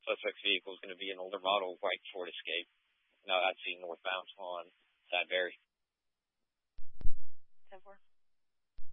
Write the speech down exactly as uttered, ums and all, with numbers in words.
Suspect's vehicle is going to be an older model white Ford Escape. No, I'd see northbound on Sadberry. ten four.